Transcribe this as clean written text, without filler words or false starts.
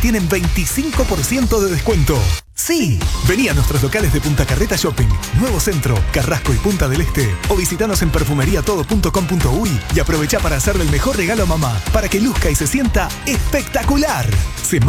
tienen 25% de descuento. ¡Sí! Vení a nuestros locales de Punta Carreta Shopping, Nuevo Centro, Carrasco y Punta del Este, o visitanos en perfumeriatodo.com.uy y aprovechá para hacerle el mejor regalo a mamá, para que luzca y se sienta espectacular.